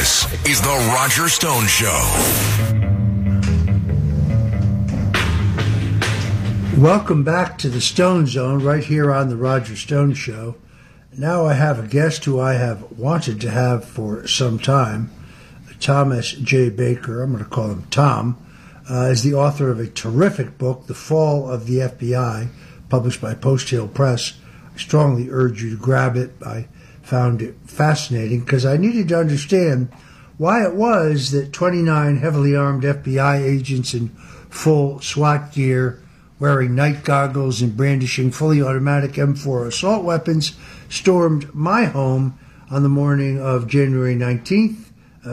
This is The Roger Stone Show. Welcome back to the Stone Zone right here on The Roger Stone Show. Now I have a guest who I have wanted to have for some time, Thomas J. Baker. I'm going to call him Tom. Is the author of a terrific book, The Fall of the FBI, published by Post Hill Press. I strongly urge you to grab it. I found it fascinating because I needed to understand why it was that 29 heavily armed FBI agents in full SWAT gear, wearing night goggles and brandishing fully automatic M4 assault weapons, stormed my home on the morning of January 19th,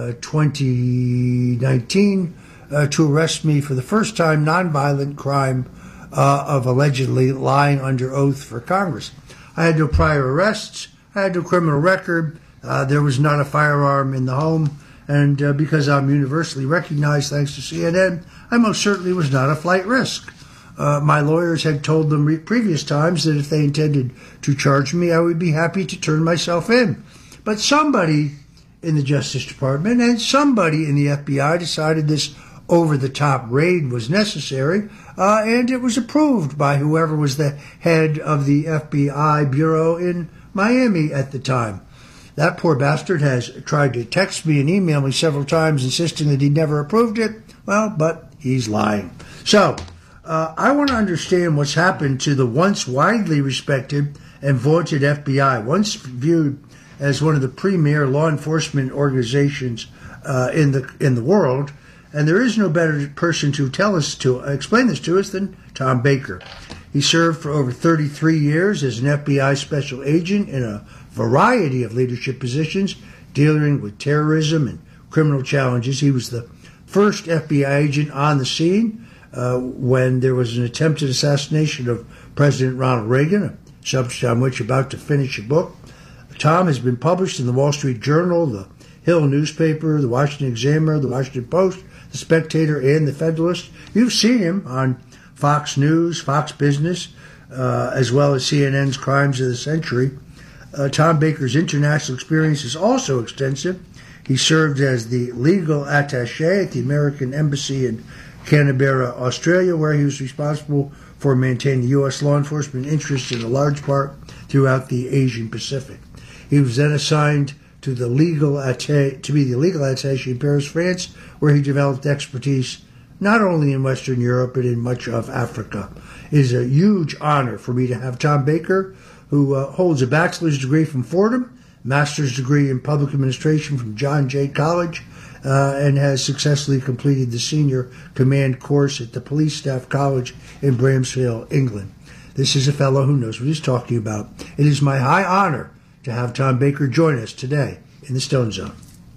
2019, to arrest me for the first time nonviolent crime of allegedly lying under oath for Congress. I had no prior arrests. I had no criminal record. There was not a firearm in the home. And because I'm universally recognized thanks to CNN, I most certainly was not a flight risk. My lawyers had told them previous times that if they intended to charge me, I would be happy to turn myself in. But somebody in the Justice Department and somebody in the FBI decided this over-the-top raid was necessary, and it was approved by whoever was the head of the FBI bureau in Miami at the time. That poor bastard has tried to text me and email me several times insisting that he never approved it. Well, but he's lying. So, I want to understand what's happened to the once widely respected and vaunted FBI, once viewed as one of the premier law enforcement organizations in the world. And there is no better person to explain this to us than Tom Baker. He served for over 33 years as an FBI special agent in a variety of leadership positions dealing with terrorism and criminal challenges. He was the first FBI agent on the scene when there was an attempted assassination of President Ronald Reagan, a subject on which I'm about to finish a book. Tom has been published in the Wall Street Journal, the Hill newspaper, the Washington Examiner, the Washington Post, the Spectator, and the Federalist. You've seen him on Fox News, Fox Business, as well as CNN's Crimes of the Century. Tom Baker's international experience is also extensive. He served as the legal attaché at the American Embassy in Canberra, Australia, where he was responsible for maintaining U.S. law enforcement interests in a large part throughout the Asian Pacific. He was then assigned to be the legal attaché in Paris, France, where he developed expertise not only in Western Europe but in much of Africa. It is a huge honor for me to have Tom Baker, who holds a bachelor's degree from Fordham, master's degree in public administration from John Jay College, and has successfully completed the senior command course at the Police Staff College in Bramshill, England. This is a fellow who knows what he's talking about. It is my high honor to have Tom Baker join us today in the Stone Zone.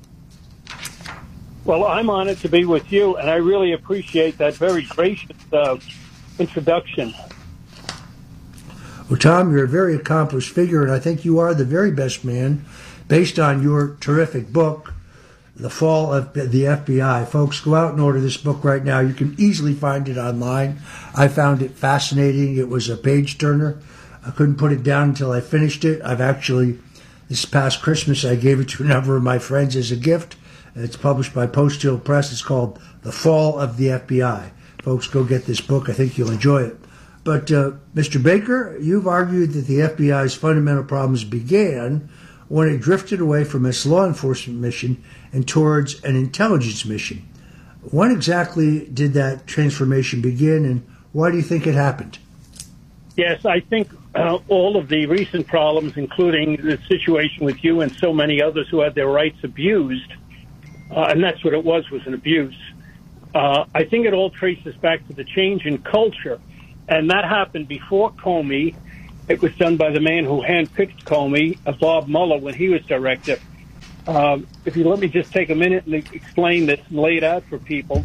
Well, I'm honored to be with you, and I really appreciate that very gracious introduction. Well, Tom, you're a very accomplished figure, and I think you are the very best man, based on your terrific book, The Fall of the FBI. Folks, go out and order this book right now. You can easily find it online. I found it fascinating. It was a page-turner. I couldn't put it down until I finished it. This past Christmas, I gave it to a number of my friends as a gift. It's published by Post Hill Press. It's called The Fall of the FBI. Folks, go get this book. I think you'll enjoy it. But, Mr. Baker, you've argued that the FBI's fundamental problems began when it drifted away from its law enforcement mission and towards an intelligence mission. When exactly did that transformation begin, and why do you think it happened? Yes, I think all of the recent problems, including the situation with you and so many others who had their rights abused, and that's what it was an abuse. I think it all traces back to the change in culture, and that happened before Comey. It was done by the man who handpicked Comey, Bob Mueller, when he was director. If you let me just take a minute and explain this and lay it out for people.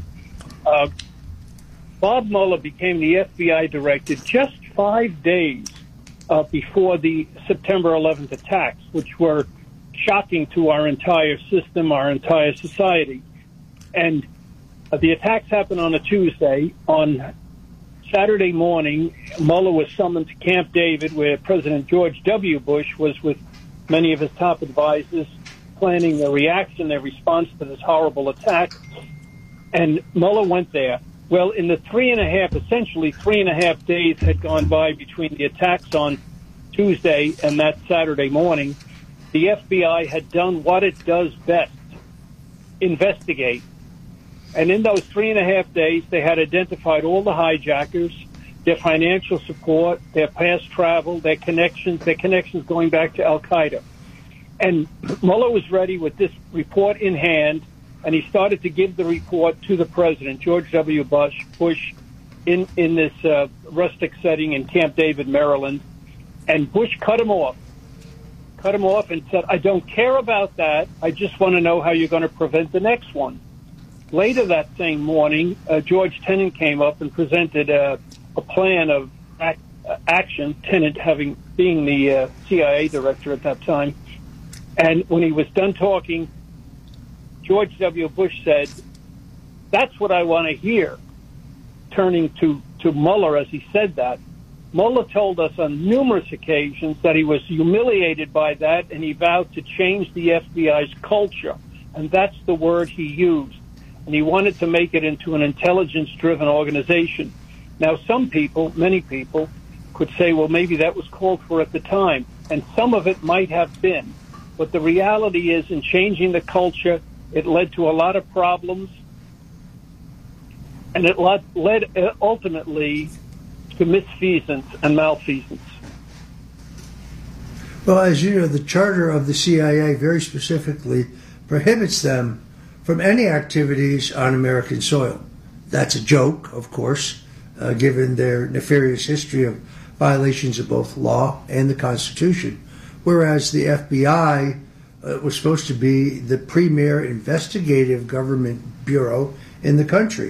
Bob Mueller became the FBI director just 5 days before the September 11th attacks, which were shocking to our entire system, our entire society. And the attacks happened on a Tuesday. On Saturday morning, Mueller was summoned to Camp David, where President George W. Bush was with many of his top advisors. planning their reaction, their response to this horrible attack. And Mueller went there. Well, in the essentially three and a half days had gone by between the attacks on Tuesday and that Saturday morning, the FBI had done what it does best, investigate. And in those 3.5 days, they had identified all the hijackers, their financial support, their past travel, their connections going back to Al-Qaeda. And Mueller was ready with this report in hand, and he started to give the report to the president, George W. Bush, in this rustic setting in Camp David, Maryland. And Bush cut him off and said, I don't care about that. I just want to know how you're going to prevent the next one. Later that same morning, George Tenet came up and presented a plan of action, Tenet being the CIA director at that time. And when he was done talking, George W. Bush said, that's what I want to hear. Turning to Mueller as he said that, Mueller told us on numerous occasions that he was humiliated by that, and he vowed to change the FBI's culture. And that's the word he used. And he wanted to make it into an intelligence-driven organization. Now, many people, could say, well, maybe that was called for at the time. And some of it might have been. But the reality is, in changing the culture, it led to a lot of problems. And it led ultimately to misfeasance and malfeasance. Well, as you know, the charter of the CIA very specifically prohibits them from any activities on American soil. That's a joke, of course, given their nefarious history of violations of both law and the Constitution, whereas the FBI was supposed to be the premier investigative government bureau in the country,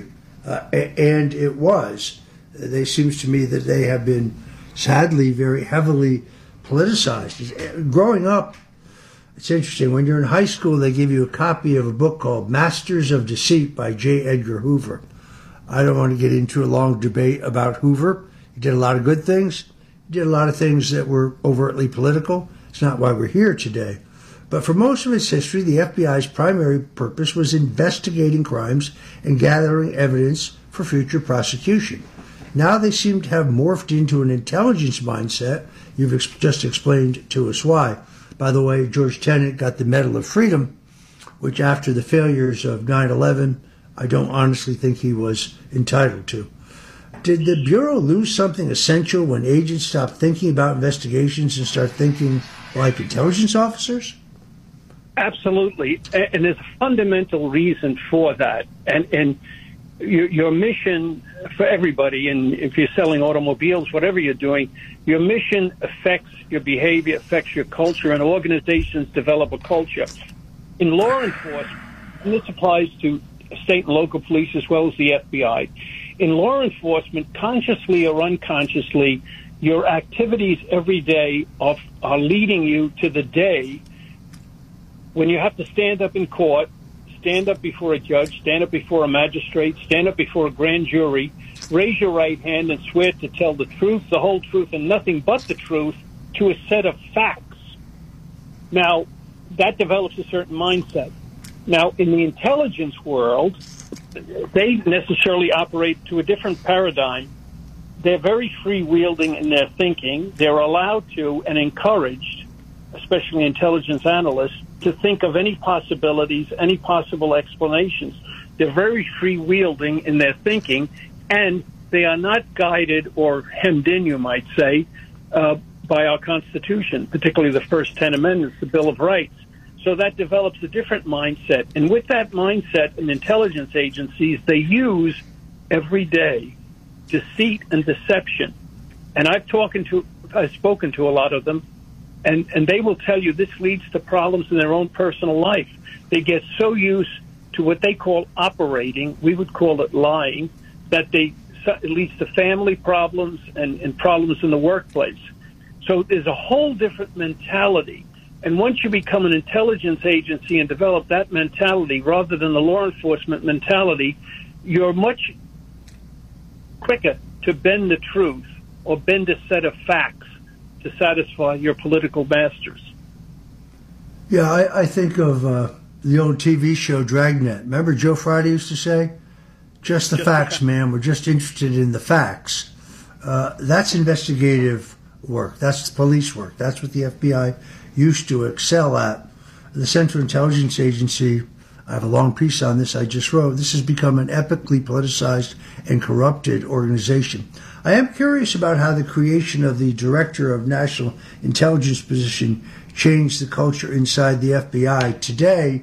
and it was. It seems to me that they have been, sadly, very heavily politicized. Growing up, it's interesting. When you're in high school, they give you a copy of a book called Masters of Deceit by J. Edgar Hoover. I don't want to get into a long debate about Hoover. He did a lot of good things. He did a lot of things that were overtly political. It's not why we're here today. But for most of its history, the FBI's primary purpose was investigating crimes and gathering evidence for future prosecution. Now they seem to have morphed into an intelligence mindset. You've just explained to us why. By the way, George Tenet got the Medal of Freedom, which after the failures of 9/11, I don't honestly think he was entitled to. Did the Bureau lose something essential when agents stopped thinking about investigations and start thinking like intelligence officers? Absolutely. And there's a fundamental reason for that. And your mission for everybody, and if you're selling automobiles, whatever you're doing, your mission affects your behavior, affects your culture, and organizations develop a culture. In law enforcement, and this applies to state and local police as well as the FBI, in law enforcement, consciously or unconsciously, your activities every day are leading you to the day when you have to stand up in court, stand up before a judge, stand up before a magistrate, stand up before a grand jury, raise your right hand and swear to tell the truth, the whole truth, and nothing but the truth to a set of facts. Now, that develops a certain mindset. Now, in the intelligence world, they necessarily operate to a different paradigm. They're very free-wielding in their thinking. They're allowed to and encouraged, especially intelligence analysts, to think of any possibilities, any possible explanations. They're very free-wielding in their thinking, and they are not guided or hemmed in, you might say, by our Constitution, particularly the first 10 amendments, the Bill of Rights. So that develops a different mindset. And with that mindset, in intelligence agencies, they use every day deceit and deception. And I've spoken to a lot of them, and they will tell you this leads to problems in their own personal life. They get so used to what they call operating, we would call it lying, that it leads to family problems and problems in the workplace. So there's a whole different mentality. And once you become an intelligence agency and develop that mentality rather than the law enforcement mentality, you're much quicker to bend the truth or bend a set of facts to satisfy your political masters. Yeah, I think of the old TV show Dragnet. Remember Joe Friday used to say, just the facts, man. We're just interested in the facts. That's investigative work. That's police work. That's what the FBI used to excel at. The Central Intelligence Agency, I have a long piece on this I just wrote. This has become an epically politicized and corrupted organization. I am curious about how the creation of the Director of National Intelligence position changed the culture inside the FBI. Today,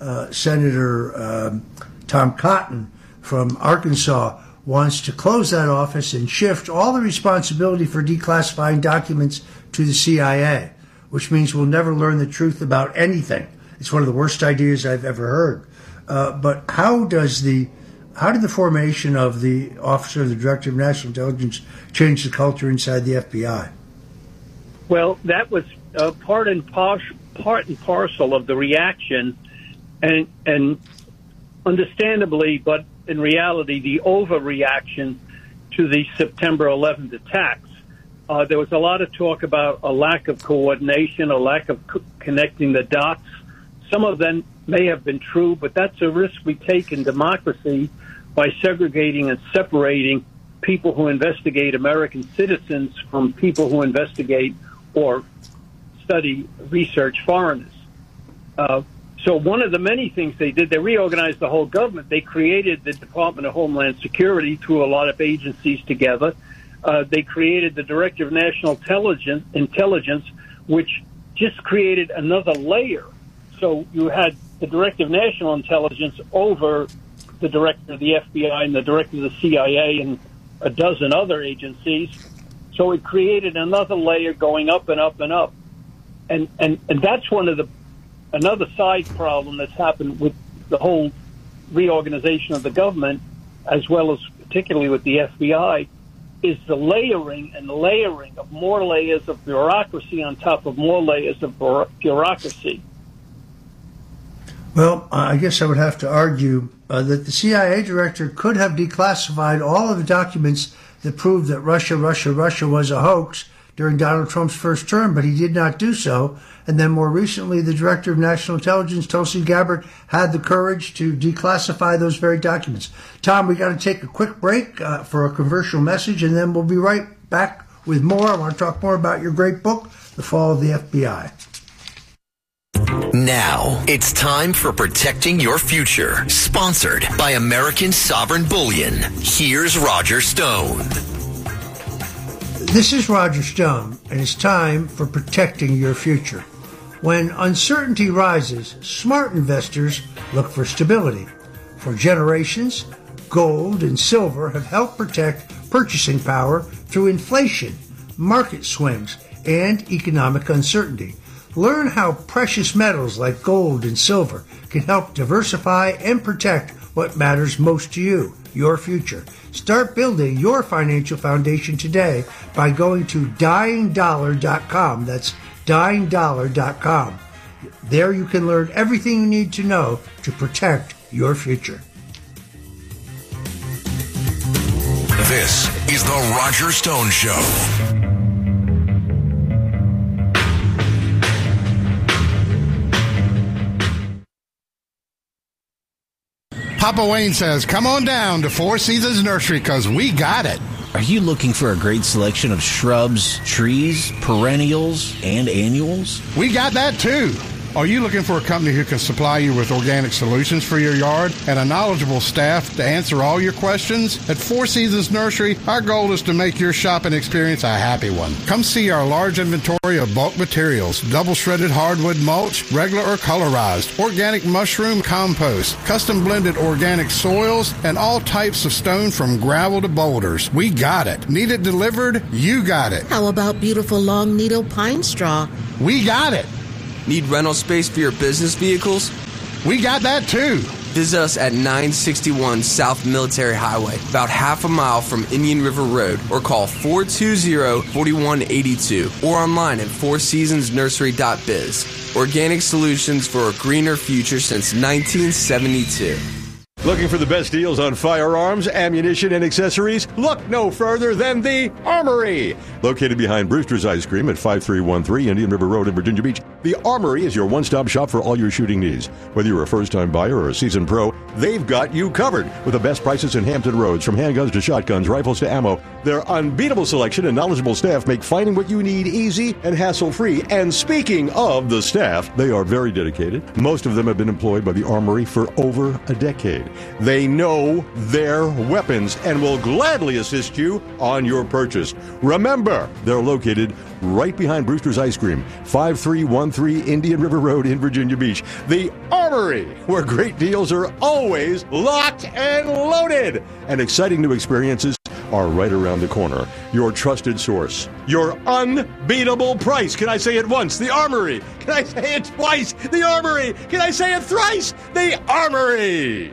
Senator Tom Cotton from Arkansas wants to close that office and shift all the responsibility for declassifying documents to the CIA, which means we'll never learn the truth about anything. It's one of the worst ideas I've ever heard. But how did the formation of the Office of the Director of National Intelligence change the culture inside the FBI? Well, that was part and parcel of the reaction, and understandably, but in reality, the overreaction to the September 11th attacks. There was a lot of talk about a lack of coordination, a lack of connecting the dots. Some of them may have been true, but that's a risk we take in democracy by segregating and separating people who investigate American citizens from people who investigate or study, research foreigners. So one of the many things they did, they reorganized the whole government. They created the Department of Homeland Security through a lot of agencies together. They created the Director of National Intelligence, which just created another layer. So you had the Director of National Intelligence over the Director of the FBI and the Director of the CIA and a dozen other agencies. So it created another layer going up and up and up. And that's another side problem that's happened with the whole reorganization of the government, as well as particularly with the FBI, is the layering and layering of more layers of bureaucracy on top of more layers of bureaucracy. Well, I guess I would have to argue that the CIA director could have declassified all of the documents that proved that Russia was a hoax during Donald Trump's first term, but he did not do so. And then more recently, the Director of National Intelligence, Tulsi Gabbard, had the courage to declassify those very documents. Tom, we got to take a quick break for a commercial message, and then we'll be right back with more. I want to talk more about your great book, The Fall of the FBI. Now, it's time for Protecting Your Future, sponsored by American Sovereign Bullion. Here's Roger Stone. This is Roger Stone, and it's time for Protecting Your Future. When uncertainty rises, smart investors look for stability. For generations, gold and silver have helped protect purchasing power through inflation, market swings, and economic uncertainty. Learn how precious metals like gold and silver can help diversify and protect what matters most to you, your future. Start building your financial foundation today by going to dyingdollar.com. That's dyingdollar.com. There you can learn everything you need to know to protect your future. This is The Roger Stone Show. Papa Wayne says, come on down to Four Seasons Nursery because we got it. Are you looking for a great selection of shrubs, trees, perennials, and annuals? We got that too. Are you looking for a company who can supply you with organic solutions for your yard and a knowledgeable staff to answer all your questions? At Four Seasons Nursery, our goal is to make your shopping experience a happy one. Come see our large inventory of bulk materials, double shredded hardwood mulch, regular or colorized, organic mushroom compost, custom blended organic soils, and all types of stone from gravel to boulders. We got it. Need it delivered? You got it. How about beautiful long needle pine straw? We got it. Need rental space for your business vehicles? We got that too. Visit us at 961 South Military Highway, about half a mile from Indian River Road, or call 420-4182, or online at fourseasonsnursery.biz. Organic solutions for a greener future since 1972. Looking for the best deals on firearms, ammunition, and accessories? Look no further than the Armory. Located behind Brewster's Ice Cream at 5313 Indian River Road in Virginia Beach. The Armory is your one-stop shop for all your shooting needs. Whether you're a first-time buyer or a seasoned pro, they've got you covered. With the best prices in Hampton Roads, from handguns to shotguns, rifles to ammo, their unbeatable selection and knowledgeable staff make finding what you need easy and hassle-free. And speaking of the staff, they are very dedicated. Most of them have been employed by the Armory for over a decade. They know their weapons and will gladly assist you on your purchase. Remember, they're located right behind Brewster's Ice Cream, 5313 Indian River Road in Virginia Beach. The Armory, where great deals are always locked and loaded. And exciting new experiences are right around the corner. Your trusted source. Your unbeatable price. Can I say it once? The Armory. Can I say it twice? The Armory. Can I say it thrice? The Armory.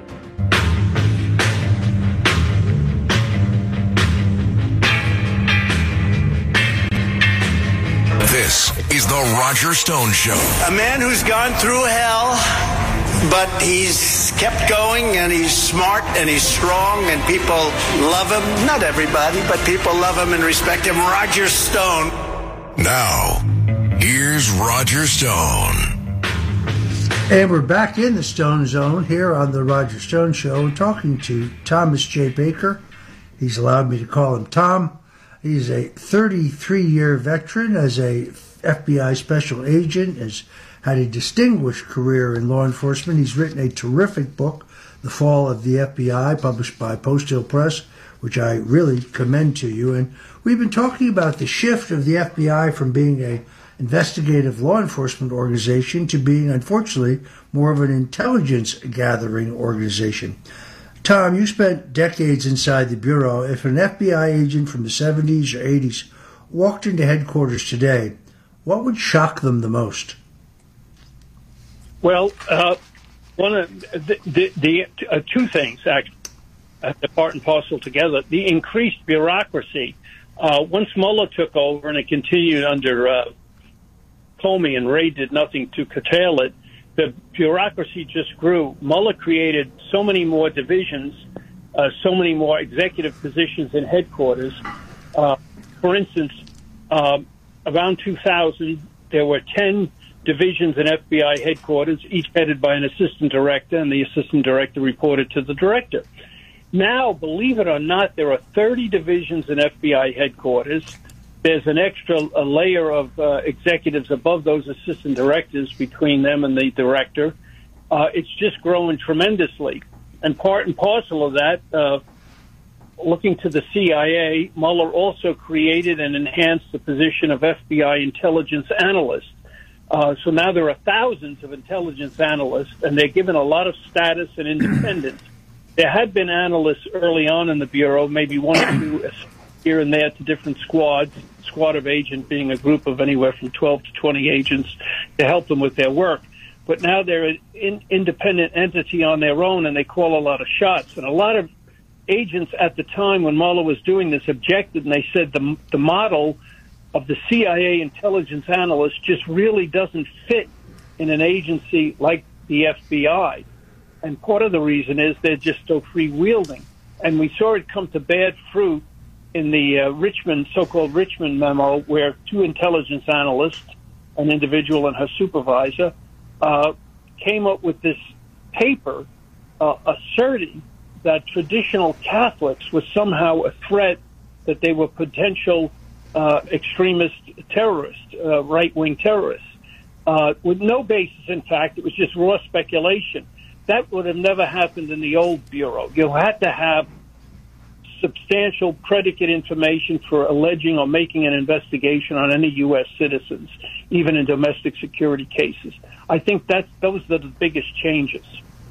This is the Roger Stone Show. A man who's gone through hell, but he's kept going, and he's smart, and he's strong, and people love him. Not everybody, but people love him and respect him. Roger Stone. Now, here's Roger Stone. And we're back in the Stone Zone here on the Roger Stone Show, talking to Thomas J. Baker. He's allowed me to call him Tom. He's a 33-year veteran as a FBI special agent, has had a distinguished career in law enforcement. He's written a terrific book, The Fall of the FBI, published by Post Hill Press, which I really commend to you. And we've been talking about the shift of the FBI from being an investigative law enforcement organization to being, unfortunately, more of an intelligence-gathering organization. Tom, you spent decades inside the Bureau. If an FBI agent from the 70s or 80s walked into headquarters today, what would shock them the most? Well, one of the two things, actually, part and parcel together. The increased bureaucracy. Once Mueller took over, and it continued under Comey, and Wray did nothing to curtail it, the bureaucracy just grew. Mueller created so many more divisions, so many more executive positions in headquarters. For instance, around 2000, there were 10 divisions in FBI headquarters, each headed by an assistant director, and the assistant director reported to the director. Now, believe it or not, there are 30 divisions in FBI headquarters. There's an extra layer of executives above those assistant directors between them and the director. It's just growing tremendously. And part and parcel of that, looking to the CIA, Mueller also created and enhanced the position of FBI intelligence analyst. So now there are thousands of intelligence analysts, and they're given a lot of status and independence. There had been analysts early on in the Bureau, maybe one or two here and there to different squads, squad of agents being a group of anywhere from 12 to 20 agents to help them with their work. But now they're an independent entity on their own, and they call a lot of shots. And a lot of agents at the time when Mueller was doing this objected, and they said the model of the CIA intelligence analyst just really doesn't fit in an agency like the FBI. And part of the reason is they're just so free-wielding. And we saw it come to bad fruit in the so-called Richmond memo, where two intelligence analysts, an individual and her supervisor, came up with this paper asserting that traditional Catholics was somehow a threat, that they were potential extremist terrorists, right-wing terrorists, with no basis in fact. It was just raw speculation. That would have never happened in the old Bureau. You had to have substantial predicate information for alleging or making an investigation on any U.S. citizens, even in domestic security cases. I think those are the biggest changes.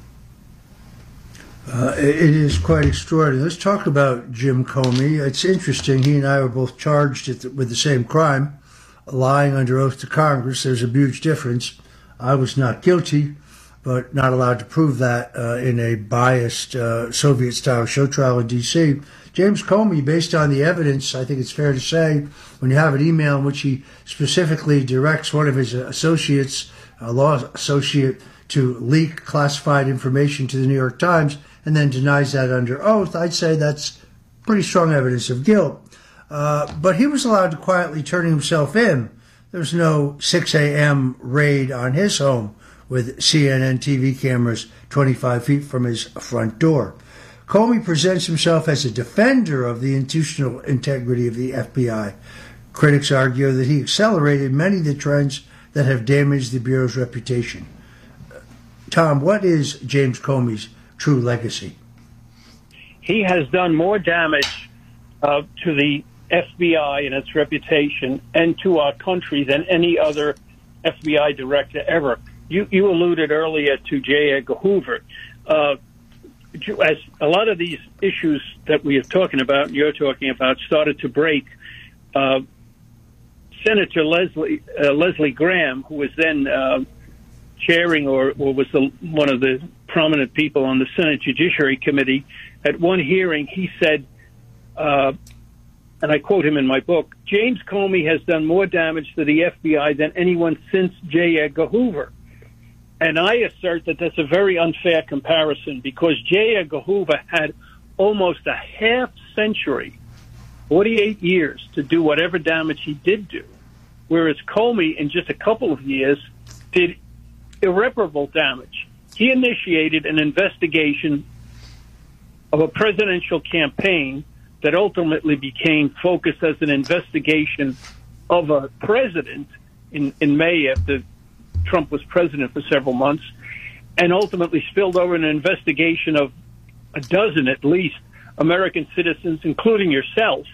It is quite extraordinary. Let's talk about Jim Comey. It's interesting. He and I were both charged with the same crime, lying under oath to Congress. There's a huge difference. I was not guilty, but not allowed to prove that in a biased Soviet-style show trial in D.C. James Comey, based on the evidence, I think it's fair to say, when you have an email in which he specifically directs one of his associates, a law associate, to leak classified information to the New York Times and then denies that under oath, I'd say that's pretty strong evidence of guilt. But he was allowed to quietly turn himself in. There's no 6 a.m. raid on his home with CNN TV cameras 25 feet from his front door. Comey presents himself as a defender of the institutional integrity of the FBI. Critics argue that he accelerated many of the trends that have damaged the Bureau's reputation. Tom, what is James Comey's true legacy? He has done more damage to the FBI and its reputation and to our country than any other FBI director ever. You alluded earlier to J. Edgar Hoover. As a lot of these issues that we are talking about, and you're talking about, started to break, Senator Leslie Graham, who was then chairing or was one of the prominent people on the Senate Judiciary Committee, at one hearing he said, and I quote him in my book, James Comey has done more damage to the FBI than anyone since J. Edgar Hoover. And I assert that that's a very unfair comparison because J. Edgar Hoover had almost a half century, 48 years, to do whatever damage he did do, whereas Comey, in just a couple of years, did irreparable damage. He initiated an investigation of a presidential campaign that ultimately became focused as an investigation of a president in May after Trump was president for several months, and ultimately spilled over an investigation of a dozen, at least, American citizens, including yourself,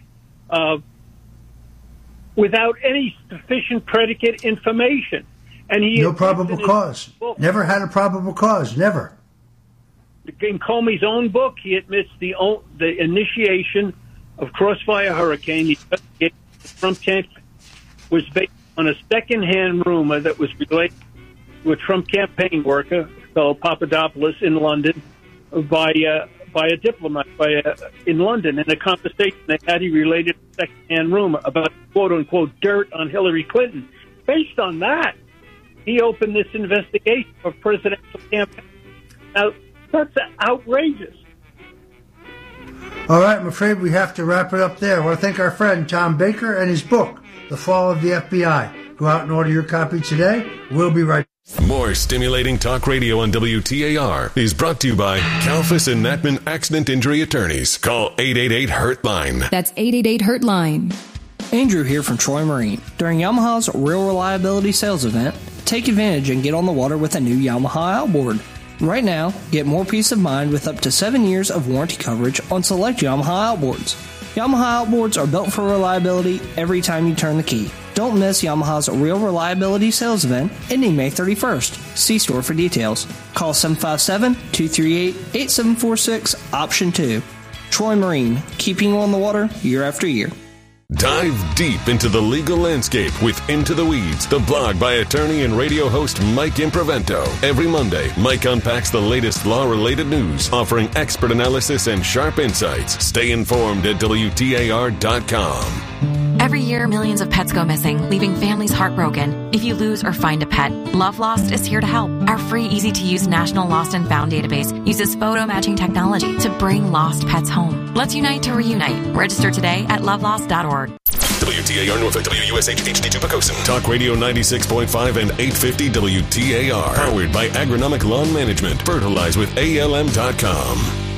without any sufficient predicate information. And he no probable cause. Never had a probable cause. Never. In Comey's own book, he admits the initiation of Crossfire Hurricane, the investigation of Trump campaign, was based on a second-hand rumor that was related to a Trump campaign worker, fellow Papadopoulos, in London, by a diplomat in London. In a conversation they had, he related a second-hand rumor about quote-unquote dirt on Hillary Clinton. Based on that, he opened this investigation of presidential campaign. Now, that's outrageous. All right, I'm afraid we have to wrap it up there. I want to thank our friend Tom Baker and his book, The Fall of the FBI. Go out and order your copy today. We'll be right back. More stimulating talk radio on WTAR is brought to you by Kalfas and Natman Accident Injury Attorneys. Call 888-HURT-LINE. That's 888-HURT-LINE. Andrew here from Troy Marine. During Yamaha's Real Reliability Sales Event, take advantage and get on the water with a new Yamaha outboard. Right now, get more peace of mind with up to 7 years of warranty coverage on select Yamaha outboards. Yamaha outboards are built for reliability every time you turn the key. Don't miss Yamaha's Real Reliability Sales Event ending May 31st. See store for details. Call 757-238-8746, option 2. Troy Marine, keeping you on the water year after year. Dive deep into the legal landscape with Into the Weeds, the blog by attorney and radio host Mike Improvento. Every Monday, Mike unpacks the latest law-related news, offering expert analysis and sharp insights. Stay informed at WTAR.com. Every year, millions of pets go missing, leaving families heartbroken. If you lose or find a pet, Love Lost is here to help. Our free, easy-to-use National Lost and Found database uses photo matching technology to bring lost pets home. Let's unite to reunite. Register today at lovelost.org. WTAR Norfolk, WUSH HD2 Pocosin. Talk Radio 96.5 and 850 WTAR. Powered by Agronomic Lawn Management. Fertilize with ALM.com.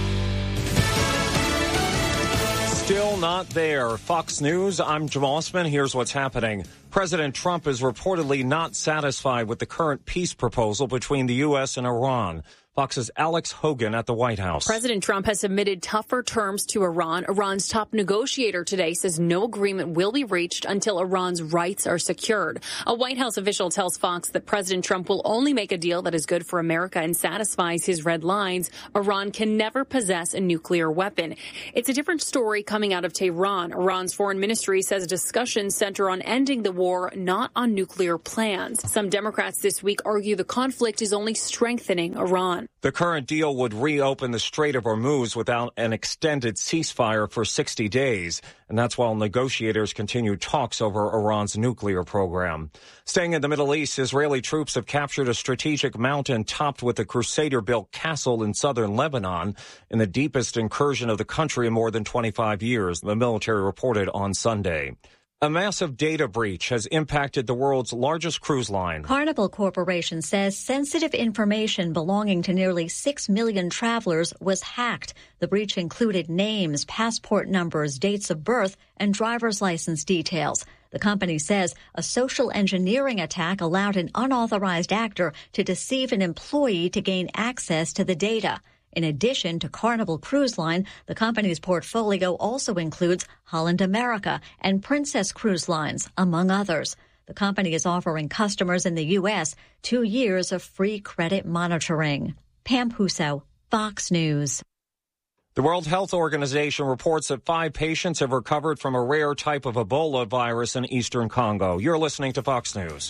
Still not there. Fox News, I'm Jim Osman. Here's what's happening. President Trump is reportedly not satisfied with the current peace proposal between the U.S. and Iran. Fox's Alex Hogan at the White House. President Trump has submitted tougher terms to Iran. Iran's top negotiator today says no agreement will be reached until Iran's rights are secured. A White House official tells Fox that President Trump will only make a deal that is good for America and satisfies his red lines. Iran can never possess a nuclear weapon. It's a different story coming out of Tehran. Iran's foreign ministry says discussions center on ending the war, not on nuclear plans. Some Democrats this week argue the conflict is only strengthening Iran. The current deal would reopen the Strait of Hormuz without an extended ceasefire for 60 days, and that's while negotiators continue talks over Iran's nuclear program. Staying in the Middle East, Israeli troops have captured a strategic mountain topped with a Crusader-built castle in southern Lebanon in the deepest incursion of the country in more than 25 years, the military reported on Sunday. A massive data breach has impacted the world's largest cruise line. Carnival Corporation says sensitive information belonging to nearly 6 million travelers was hacked. The breach included names, passport numbers, dates of birth, and driver's license details. The company says a social engineering attack allowed an unauthorized actor to deceive an employee to gain access to the data. In addition to Carnival Cruise Line, the company's portfolio also includes Holland America and Princess Cruise Lines, among others. The company is offering customers in the U.S. 2 years of free credit monitoring. Pam Huso, Fox News. The World Health Organization reports that 5 patients have recovered from a rare type of Ebola virus in eastern Congo. You're listening to Fox News.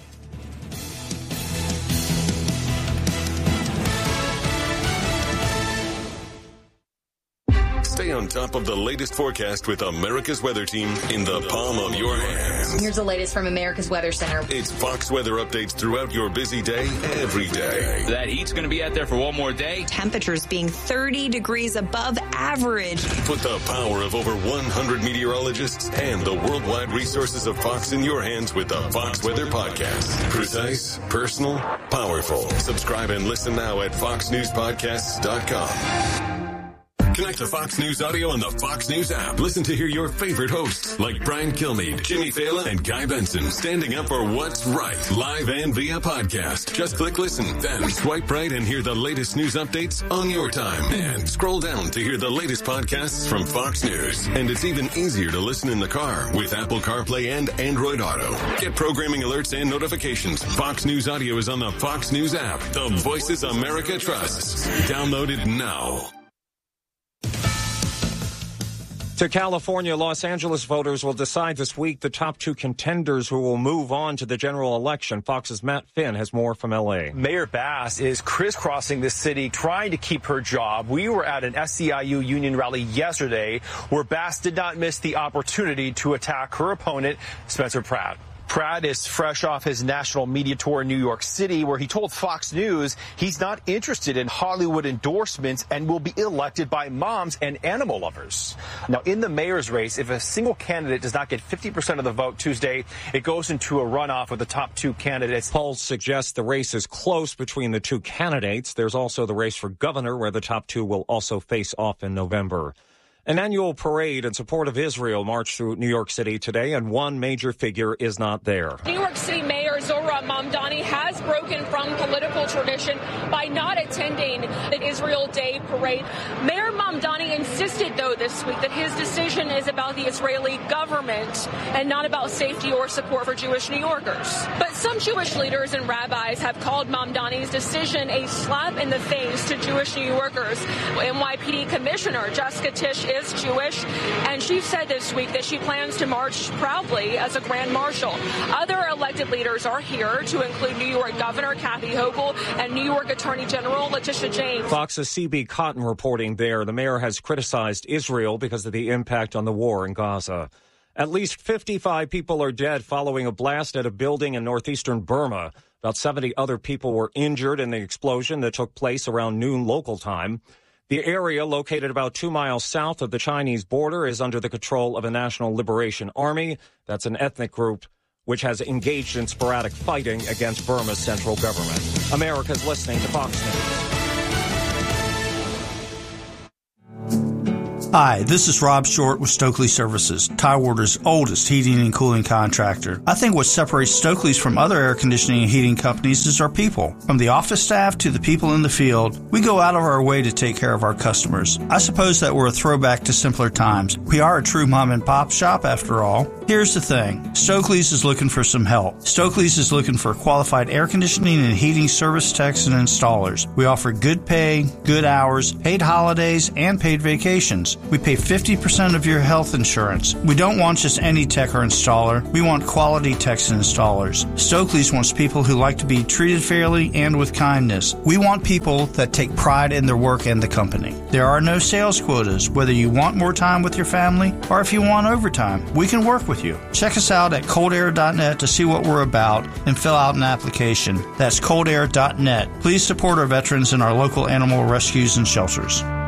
Stay on top of the latest forecast with America's Weather Team in the palm of your hands. Here's the latest from America's Weather Center. It's Fox weather updates throughout your busy day, every day. That heat's going to be out there for one more day. Temperatures being 30 degrees above average. Put the power of over 100 meteorologists and the worldwide resources of Fox in your hands with the Fox Weather Podcast. Precise, personal, powerful. Subscribe and listen now at foxnewspodcasts.com. Connect to Fox News Audio on the Fox News app. Listen to hear your favorite hosts like Brian Kilmeade, Jimmy Fallon, and Guy Benson standing up for what's right, live and via podcast. Just click listen, then swipe right and hear the latest news updates on your time. And scroll down to hear the latest podcasts from Fox News. And it's even easier to listen in the car with Apple CarPlay and Android Auto. Get programming alerts and notifications. Fox News Audio is on the Fox News app. The voices America trusts. Download it now. To California, Los Angeles voters will decide this week the top 2 contenders who will move on to the general election. Fox's Matt Finn has more from L.A. Mayor Bass is crisscrossing the city trying to keep her job. We were at an SEIU union rally yesterday where Bass did not miss the opportunity to attack her opponent, Spencer Pratt. Pratt is fresh off his national media tour in New York City, where he told Fox News he's not interested in Hollywood endorsements and will be elected by moms and animal lovers. Now, in the mayor's race, if a single candidate does not get 50% of the vote Tuesday, it goes into a runoff with the top 2 candidates. Polls suggest the race is close between the 2 candidates. There's also the race for governor, where the top 2 will also face off in November. An annual parade in support of Israel marched through New York City today, and one major figure is not there. New York City Mayor Zohran Mamdani has broken from political tradition by not attending the Israel Day parade. Mayor Mamdani insisted, though, this week that his decision is about the Israeli government and not about safety or support for Jewish New Yorkers. But some Jewish leaders and rabbis have called Mamdani's decision a slap in the face to Jewish New Yorkers. NYPD Commissioner Jessica Tisch is Jewish, and she said this week that she plans to march proudly as a grand marshal. Other elected leaders are here, to include New York Governor Kathy Hochul and New York Attorney General Letitia James. Fox's C.B. Cotton reporting there. The mayor has criticized Israel because of the impact on the war in Gaza. At least 55 people are dead following a blast at a building in northeastern Burma. About 70 other people were injured in the explosion that took place around noon local time. The area, located about 2 miles south of the Chinese border, is under the control of a National Liberation Army. That's an ethnic group which has engaged in sporadic fighting against Burma's central government. America's listening to Fox News. Hi, this is Rob Short with Stokely Services, Tidewater's oldest heating and cooling contractor. I think what separates Stokely's from other air conditioning and heating companies is our people. From the office staff to the people in the field, we go out of our way to take care of our customers. I suppose that we're a throwback to simpler times. We are a true mom and pop shop after all. Here's the thing. Stokely's is looking for some help. Stokely's is looking for qualified air conditioning and heating service techs and installers. We offer good pay, good hours, paid holidays, and paid vacations. We pay 50% of your health insurance. We don't want just any tech or installer. We want quality techs and installers. Stokely's wants people who like to be treated fairly and with kindness. We want people that take pride in their work and the company. There are no sales quotas. Whether you want more time with your family or if you want overtime, we can work with you. Check us out at coldair.net to see what we're about and fill out an application. That's coldair.net. Please support our veterans and our local animal rescues and shelters.